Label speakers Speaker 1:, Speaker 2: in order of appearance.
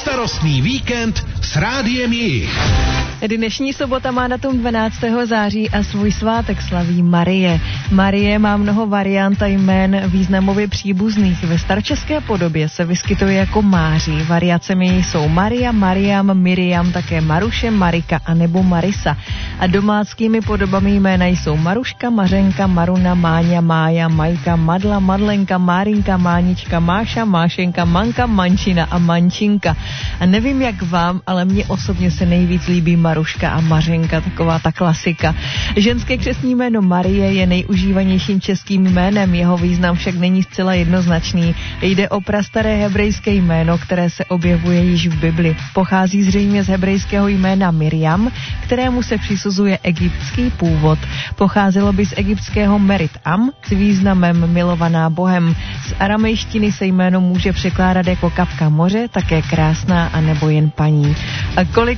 Speaker 1: Bezstarostný víkend s Rádiem Jich.
Speaker 2: Dnešní sobota má datum 12. září a svůj svátek slaví Marie. Marie má mnoho variant a jmén významově příbuzných. Ve staročeské podobě se vyskytuje jako Máří. Variacemi jsou Maria, Mariam, Miriam, také Maruše, Marika a nebo Marisa. A domáckými podobami jména jsou Maruška, Mařenka, Maruna, Máňa, Mája, Majka, Madla, Madlenka, Márinka, Mánička, Máša, Mášenka, Manka, Mančina a Mančinka. A nevím jak vám, ale mně osobně se nejvíc líbí Maruška a Mařenka, taková ta klasika. Ženské křestní jméno Marie je nejužívanějším českým jménem, jeho význam však není zcela jednoznačný. Jde o prastaré hebrejské jméno, které se objevuje již v Bibli. Pochází zřejmě z hebrejského jména Miriam, kterému se přisuzuje egyptský původ. Pocházelo by z egyptského Merit Am s významem milovaná Bohem. Z aramejštiny se jméno může překládat jako kapka moře, také krásná a nebo jen paní. A kolik